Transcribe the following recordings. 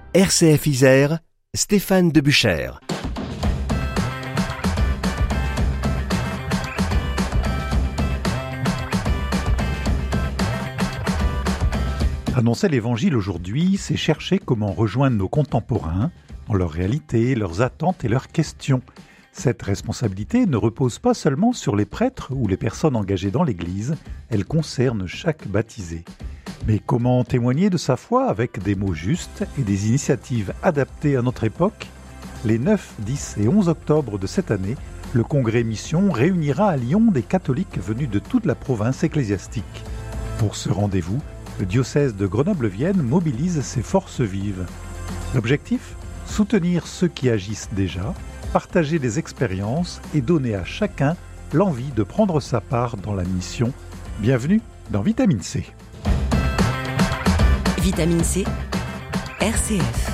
RCF Isère, Stéphane Debucher. Annoncer l'Évangile aujourd'hui, c'est chercher comment rejoindre nos contemporains dans leur réalité, leurs attentes et leurs questions. Cette responsabilité ne repose pas seulement sur les prêtres ou les personnes engagées dans l'Église, elle concerne chaque baptisé. Mais comment témoigner de sa foi avec des mots justes et des initiatives adaptées à notre époque ? Les 9, 10 et 11 octobre de cette année, le Congrès Mission réunira à Lyon des catholiques venus de toute la province ecclésiastique. Pour ce rendez-vous, le diocèse de Grenoble-Vienne mobilise ses forces vives. L'objectif ? Soutenir ceux qui agissent déjà, partager des expériences et donner à chacun l'envie de prendre sa part dans la mission. Bienvenue dans Vitamine C. Vitamine C, RCF.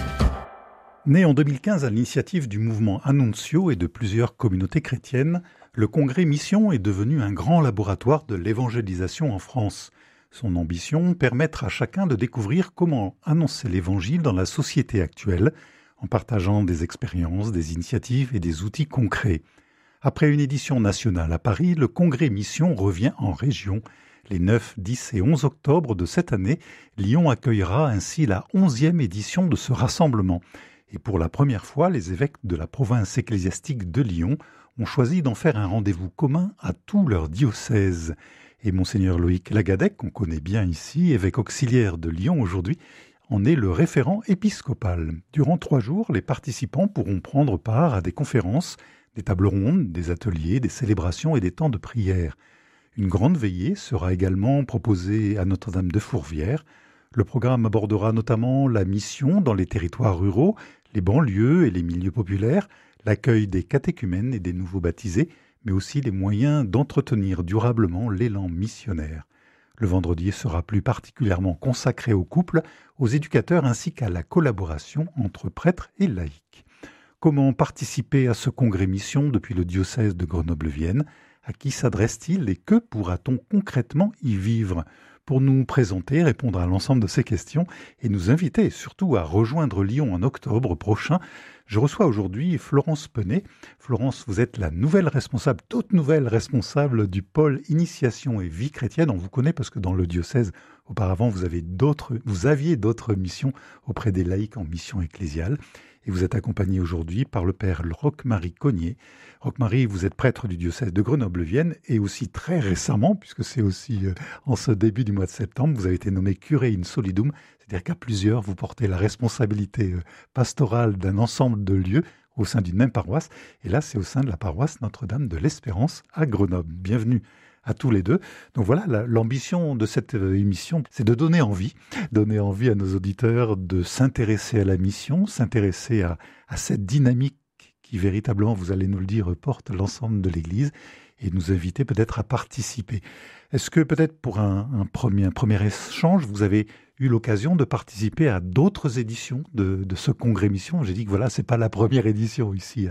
Né en 2015 à l'initiative du mouvement Annuncio et de plusieurs communautés chrétiennes, le Congrès Mission est devenu un grand laboratoire de l'évangélisation en France. Son ambition, permettre à chacun de découvrir comment annoncer l'Évangile dans la société actuelle, en partageant des expériences, des initiatives et des outils concrets. Après une édition nationale à Paris, le Congrès Mission revient en région. Les 9, 10 et 11 octobre de cette année, Lyon accueillera ainsi la 11e édition de ce rassemblement. Et pour la première fois, les évêques de la province ecclésiastique de Lyon ont choisi d'en faire un rendez-vous commun à tous leurs diocèses. Et Monseigneur Loïc Lagadec, qu'on connaît bien ici, évêque auxiliaire de Lyon aujourd'hui, en est le référent épiscopal. Durant 3 jours, les participants pourront prendre part à des conférences, des tables rondes, des ateliers, des célébrations et des temps de prière. Une grande veillée sera également proposée à Notre-Dame de Fourvière. Le programme abordera notamment la mission dans les territoires ruraux, les banlieues et les milieux populaires, l'accueil des catéchumènes et des nouveaux baptisés, mais aussi les moyens d'entretenir durablement l'élan missionnaire. Le vendredi sera plus particulièrement consacré aux couples, aux éducateurs ainsi qu'à la collaboration entre prêtres et laïcs. Comment participer à ce congrès mission depuis le diocèse de Grenoble-Vienne ? À qui s'adresse-t-il et que pourra-t-on concrètement y vivre ? Pour nous présenter, répondre à l'ensemble de ces questions et nous inviter surtout à rejoindre Lyon en octobre prochain, je reçois aujourd'hui Florence Penet. Florence, vous êtes la nouvelle responsable, toute nouvelle responsable du pôle Initiation et Vie chrétienne. On vous connaît parce que dans le diocèse, auparavant, vous aviez d'autres missions auprès des laïcs en mission ecclésiale. Et vous êtes accompagné aujourd'hui par le père Roch-Marie Cognier. Roch-Marie, vous êtes prêtre du diocèse de Grenoble-Vienne et aussi très récemment, puisque c'est aussi en ce début du mois de septembre, vous avez été nommé curé in solidum, c'est-à-dire qu'à plusieurs, vous portez la responsabilité pastorale d'un ensemble de lieux au sein d'une même paroisse. Et là, c'est au sein de la paroisse Notre-Dame de l'Espérance à Grenoble. Bienvenue à tous les deux. Donc voilà, l'ambition de cette émission, c'est de donner envie à nos auditeurs de s'intéresser à la mission, s'intéresser à cette dynamique qui véritablement, vous allez nous le dire, porte l'ensemble de l'Église et nous inviter peut-être à participer. Est-ce que peut-être pour un premier échange, vous avez eu l'occasion de participer à d'autres éditions de ce congrès mission ? J'ai dit que voilà, c'est pas la première édition ici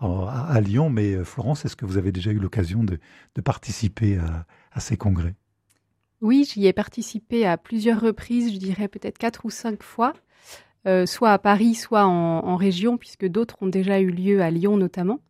à Lyon, mais Florence, est-ce que vous avez déjà eu l'occasion de participer à ces congrès ? Oui, j'y ai participé à plusieurs reprises, je dirais peut-être 4 ou 5 fois, soit à Paris, soit en région, puisque d'autres ont déjà eu lieu à Lyon notamment.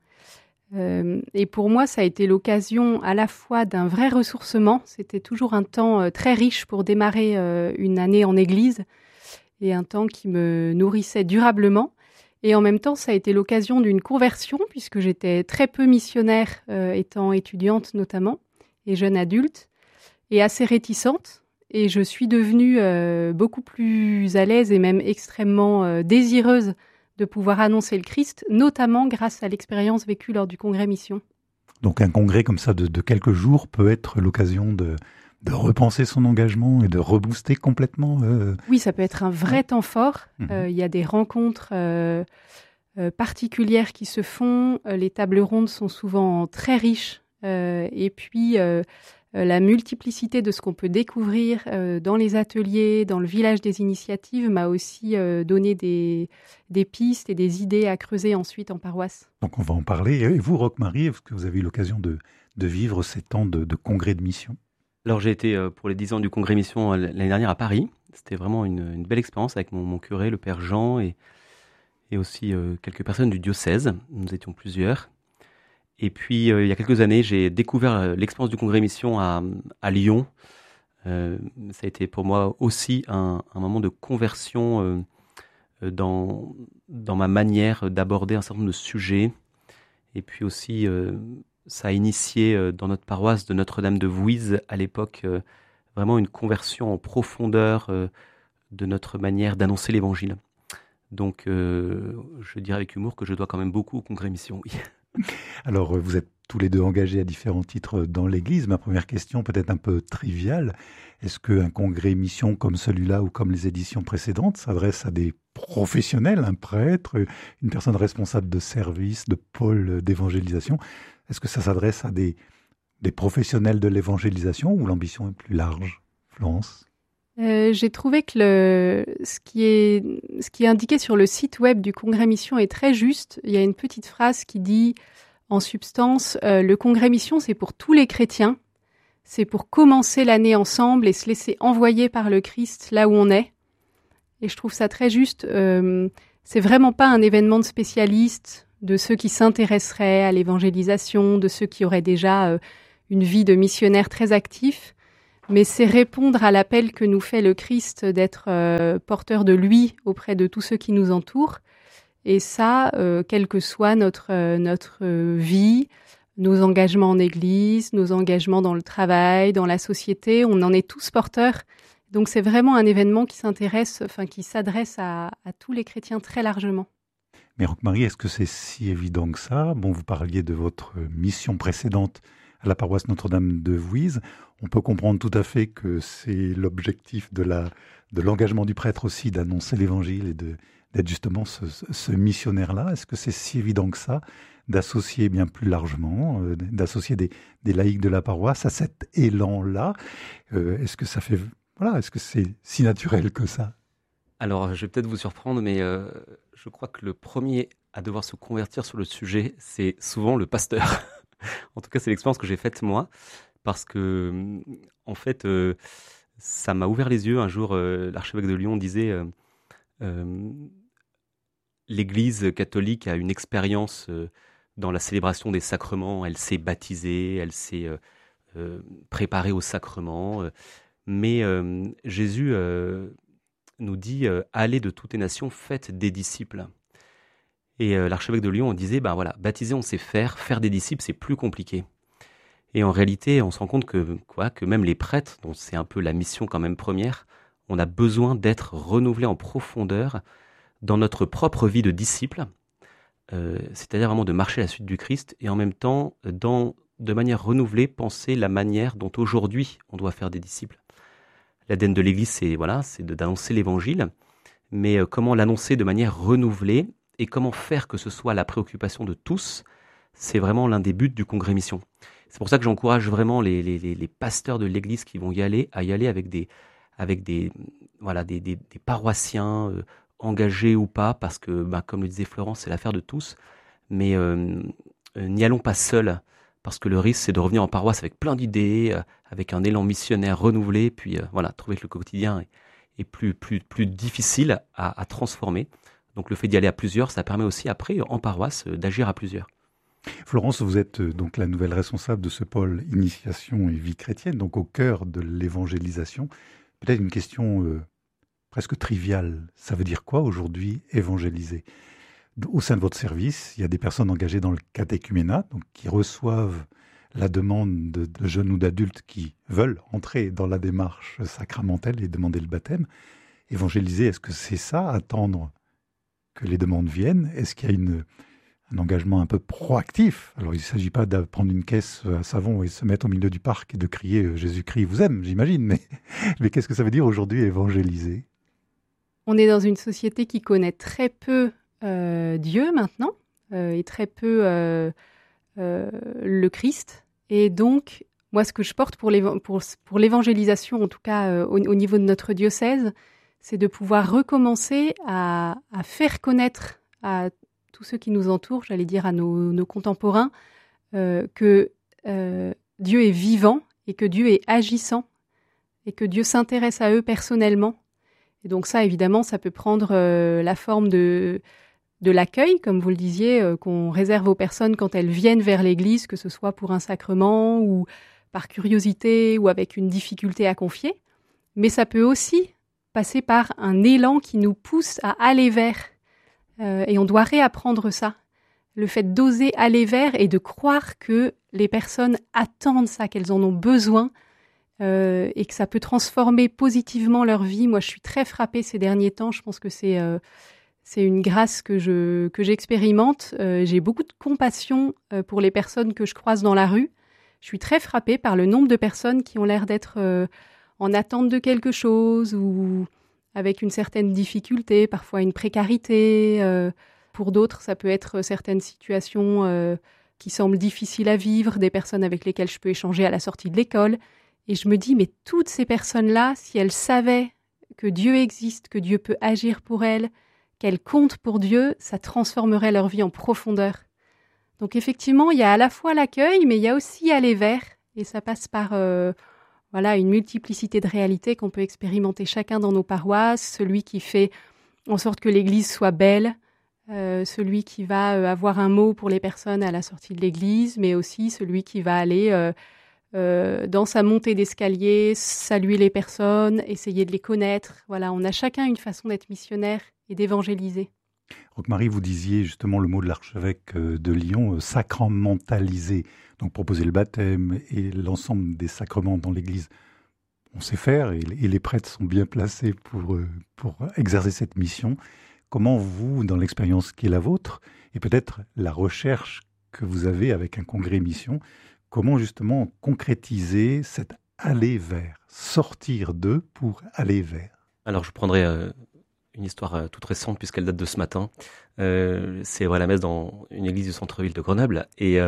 Et pour moi, ça a été l'occasion à la fois d'un vrai ressourcement. C'était toujours un temps très riche pour démarrer une année en église et un temps qui me nourrissait durablement. Et en même temps, ça a été l'occasion d'une conversion puisque j'étais très peu missionnaire étant étudiante notamment et jeune adulte et assez réticente. Et je suis devenue beaucoup plus à l'aise et même extrêmement désireuse de pouvoir annoncer le Christ, notamment grâce à l'expérience vécue lors du congrès Mission. Donc un congrès comme ça de quelques jours peut être l'occasion de repenser son engagement et de rebooster complètement Oui, ça peut être un vrai temps fort. Il y a des rencontres particulières qui se font. Les tables rondes sont souvent très riches. Et puis, la multiplicité de ce qu'on peut découvrir dans les ateliers, dans le village des initiatives, m'a aussi donné des pistes et des idées à creuser ensuite en paroisse. Donc on va en parler. Et vous, Roch-Marie, est-ce que vous avez eu l'occasion de vivre ces temps de congrès de mission ? Alors j'ai été pour les 10 ans du congrès mission l'année dernière à Paris. C'était vraiment une belle expérience avec mon curé, le père Jean, et aussi quelques personnes du diocèse. Nous étions plusieurs. Et puis, il y a quelques années, j'ai découvert l'expérience du Congrès Mission à Lyon. Ça a été pour moi aussi un moment de conversion dans ma manière d'aborder un certain nombre de sujets. Et puis aussi, ça a initié dans notre paroisse de Notre-Dame de Vouise, à l'époque, vraiment une conversion en profondeur de notre manière d'annoncer l'Évangile. Donc, je dirais avec humour que je dois quand même beaucoup au Congrès Mission, oui. Alors, vous êtes tous les deux engagés à différents titres dans l'Église. Ma première question, peut-être un peu triviale, est-ce qu'un congrès mission comme celui-là ou comme les éditions précédentes s'adresse à des professionnels, un prêtre, une personne responsable de service, de pôle d'évangélisation? Est-ce que ça s'adresse à des professionnels de l'évangélisation ou l'ambition est plus large, Florence? J'ai trouvé que ce qui est indiqué sur le site web du Congrès Mission est très juste. Il y a une petite phrase qui dit, en substance, le Congrès Mission, c'est pour tous les chrétiens. C'est pour commencer l'année ensemble et se laisser envoyer par le Christ là où on est. Et je trouve ça très juste. C'est vraiment pas un événement de spécialistes, de ceux qui s'intéresseraient à l'évangélisation, de ceux qui auraient déjà une vie de missionnaire très actif. Mais c'est répondre à l'appel que nous fait le Christ d'être porteur de lui auprès de tous ceux qui nous entourent. Et ça, quelle que soit notre vie, nos engagements en Église, nos engagements dans le travail, dans la société, on en est tous porteurs. Donc c'est vraiment un événement qui s'adresse à tous les chrétiens très largement. Mais Roque-Marie, est-ce que c'est si évident que ça? Bon, vous parliez de votre mission précédente à la paroisse Notre-Dame de Vouise. On peut comprendre tout à fait que c'est l'objectif de l'engagement du prêtre aussi d'annoncer l'Évangile et d'être justement ce missionnaire-là. Est-ce que c'est si évident que ça d'associer bien plus largement, d'associer des laïcs de la paroisse à cet élan-là? Est-ce que c'est si naturel que ça? Alors, je vais peut-être vous surprendre, mais je crois que le premier à devoir se convertir sur le sujet, c'est souvent le pasteur. En tout cas, c'est l'expérience que j'ai faite moi, parce que, en fait, ça m'a ouvert les yeux. Un jour, l'archevêque de Lyon disait l'Église catholique a une expérience dans la célébration des sacrements. Elle s'est baptisée, elle s'est préparée aux sacrements. Mais Jésus nous dit allez de toutes les nations, faites des disciples. Et l'archevêque de Lyon disait baptiser on sait faire des disciples c'est plus compliqué. Et en réalité, on se rend compte que même les prêtres, dont c'est un peu la mission quand même première, on a besoin d'être renouvelés en profondeur dans notre propre vie de disciple, c'est-à-dire vraiment de marcher à la suite du Christ et en même temps, de manière renouvelée, penser la manière dont aujourd'hui on doit faire des disciples. L'ADN de l'Église, c'est d'annoncer l'Évangile, mais comment l'annoncer de manière renouvelée et comment faire que ce soit la préoccupation de tous, c'est vraiment l'un des buts du Congrès Mission. C'est pour ça que j'encourage vraiment les pasteurs de l'Église qui vont y aller avec des paroissiens engagés ou pas, parce que, comme le disait Florence, c'est l'affaire de tous. Mais n'y allons pas seuls, parce que le risque, c'est de revenir en paroisse avec plein d'idées, avec un élan missionnaire renouvelé, puis trouver que le quotidien est plus difficile à transformer. Donc le fait d'y aller à plusieurs, ça permet aussi après, en paroisse, d'agir à plusieurs. Florence, vous êtes donc la nouvelle responsable de ce pôle Initiation et Vie chrétienne, donc au cœur de l'évangélisation. Peut-être une question presque triviale. Ça veut dire quoi aujourd'hui évangéliser? Au sein de votre service, il y a des personnes engagées dans le catéchuménat, donc qui reçoivent la demande de jeunes ou d'adultes qui veulent entrer dans la démarche sacramentelle et demander le baptême. Évangéliser, est-ce que c'est ça, attendre que les demandes viennent? Est-ce qu'il y a un engagement un peu proactif? Alors, il ne s'agit pas de prendre une caisse à savon et se mettre au milieu du parc et de crier « Jésus-Christ vous aime », j'imagine, mais qu'est-ce que ça veut dire aujourd'hui évangéliser? On est dans une société qui connaît très peu Dieu maintenant, et très peu le Christ. Et donc, moi, ce que je porte pour l'évangélisation, en tout cas au niveau de notre diocèse, c'est de pouvoir recommencer à faire connaître à tous ceux qui nous entourent, j'allais dire à nos contemporains, que Dieu est vivant et que Dieu est agissant et que Dieu s'intéresse à eux personnellement Et donc ça, évidemment, ça peut prendre la forme de l'accueil, comme vous le disiez, qu'on réserve aux personnes quand elles viennent vers l'Église, que ce soit pour un sacrement ou par curiosité ou avec une difficulté à confier. Mais ça peut aussi passer par un élan qui nous pousse à aller vers. Et on doit réapprendre ça. Le fait d'oser aller vers et de croire que les personnes attendent ça, qu'elles en ont besoin et que ça peut transformer positivement leur vie. Moi, je suis très frappée ces derniers temps. Je pense que c'est une grâce que j'expérimente. J'ai beaucoup de compassion pour les personnes que je croise dans la rue. Je suis très frappée par le nombre de personnes qui ont l'air d'être en attente de quelque chose ou avec une certaine difficulté, parfois une précarité. Pour d'autres, ça peut être certaines situations qui semblent difficiles à vivre, des personnes avec lesquelles je peux échanger à la sortie de l'école. Et je me dis, mais toutes ces personnes-là, si elles savaient que Dieu existe, que Dieu peut agir pour elles, qu'elles comptent pour Dieu, ça transformerait leur vie en profondeur. Donc effectivement, il y a à la fois l'accueil, mais il y a aussi aller vers. Et ça passe par une multiplicité de réalités qu'on peut expérimenter chacun dans nos paroisses. Celui qui fait en sorte que l'Église soit belle, celui qui va avoir un mot pour les personnes à la sortie de l'Église, mais aussi celui qui va aller dans sa montée d'escalier, saluer les personnes, essayer de les connaître. Voilà, on a chacun une façon d'être missionnaire et d'évangéliser. Roquemarie, vous disiez justement le mot de l'archevêque de Lyon, sacramentaliser, donc proposer le baptême et l'ensemble des sacrements dans l'Église. On sait faire et les prêtres sont bien placés pour exercer cette mission. Comment vous, dans l'expérience qui est la vôtre, et peut-être la recherche que vous avez avec un congrès mission, comment justement concrétiser cet aller vers, sortir d'eux pour aller vers? Alors je prendrai une histoire toute récente puisqu'elle date de ce matin. C'est la messe dans une église du centre-ville de Grenoble. Et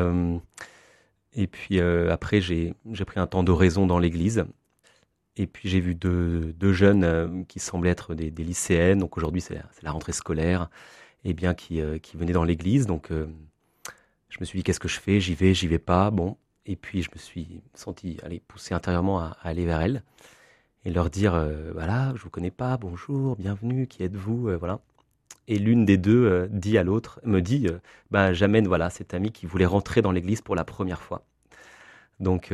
puis après, j'ai pris un temps d'oraison dans l'église. Et puis j'ai vu deux jeunes qui semblaient être des lycéennes. Donc aujourd'hui, c'est la rentrée scolaire. Et bien qui venaient dans l'église. Donc je me suis dit, qu'est-ce que je fais? J'y vais pas. Bon. Et puis je me suis senti poussé intérieurement à aller vers elles. Et leur dire, voilà, je vous connais pas, bonjour, bienvenue, qui êtes-vous, voilà. Et l'une des deux me dit, j'amène cet ami qui voulait rentrer dans l'église pour la première fois. Donc,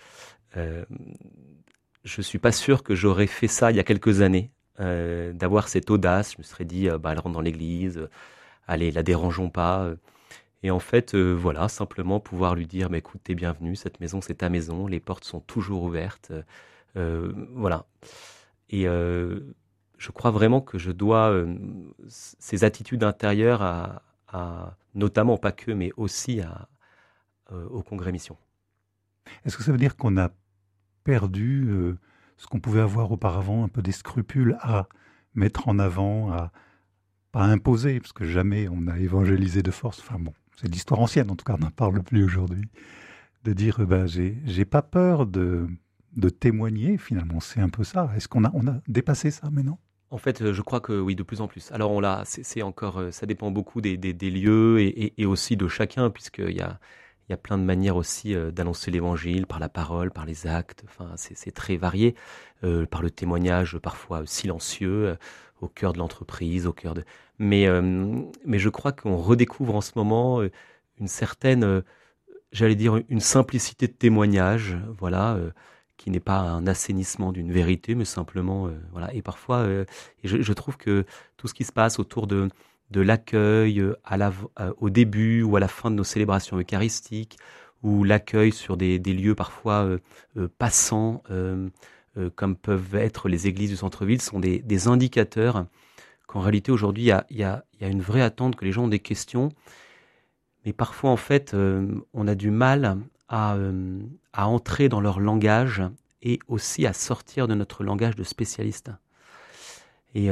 je suis pas sûr que j'aurais fait ça il y a quelques années, d'avoir cette audace. Je me serais dit, elle rentre dans l'église, allez, la dérangeons pas. Et en fait, simplement pouvoir lui dire, écoute, t'es bienvenue, cette maison, c'est ta maison, les portes sont toujours ouvertes. Voilà. Et je crois vraiment que je dois ces attitudes intérieures à notamment, pas que, mais aussi au Congrès Mission. Est-ce que ça veut dire qu'on a perdu ce qu'on pouvait avoir auparavant, un peu des scrupules à mettre en avant, à pas imposer, parce que jamais on a évangélisé de force. Enfin bon, c'est de l'histoire ancienne, en tout cas, on n'en parle plus aujourd'hui. De dire, j'ai pas peur de témoigner, finalement, c'est un peu ça. Est-ce qu'on a dépassé ça maintenant? En fait, je crois que oui, de plus en plus. Alors c'est encore, ça dépend beaucoup des lieux et aussi de chacun, puisqu'il y a plein de manières aussi d'annoncer l'évangile, par la parole, par les actes, enfin c'est très varié, par le témoignage parfois silencieux, au cœur de l'entreprise, au cœur de... Mais je crois qu'on redécouvre en ce moment une certaine, j'allais dire, une simplicité de témoignage, qui n'est pas un assainissement d'une vérité, mais simplement, Et parfois, je trouve que tout ce qui se passe autour de l'accueil au début ou à la fin de nos célébrations eucharistiques, ou l'accueil sur des lieux parfois passants, comme peuvent être les églises du centre-ville, sont des indicateurs qu'en réalité, aujourd'hui, il y a une vraie attente, que les gens ont des questions. Mais parfois, en fait, on a du mal à entrer dans leur langage et aussi à sortir de notre langage de spécialiste. Et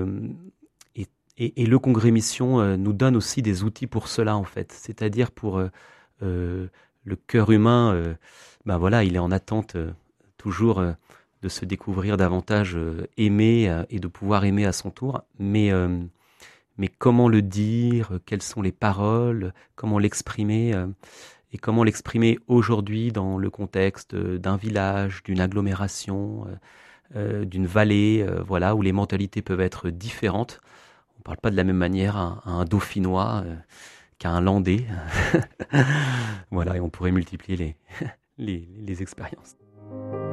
le Congrès Mission nous donne aussi des outils pour cela, en fait. C'est-à-dire pour le cœur humain, il est en attente toujours de se découvrir davantage aimé et de pouvoir aimer à son tour. Mais comment le dire, quelles sont les paroles, comment l'exprimer et comment l'exprimer aujourd'hui dans le contexte d'un village, d'une agglomération, d'une vallée, voilà, où les mentalités peuvent être différentes. On ne parle pas de la même manière à un Dauphinois qu'à un Landais. Voilà, et on pourrait multiplier les expériences.